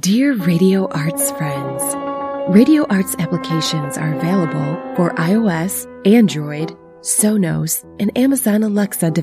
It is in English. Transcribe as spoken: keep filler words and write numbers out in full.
Dear Radio Arts friends, Radio Arts applications are available for iOS, Android, Sonos, and Amazon Alexa devices.